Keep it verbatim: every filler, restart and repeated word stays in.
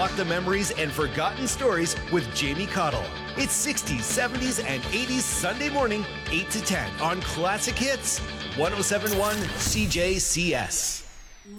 unlock the memories and forgotten stories with Jamie Cottle. It's sixties, seventies, and eighties Sunday morning, eight to ten on Classic Hits, one oh seven point one C J C S.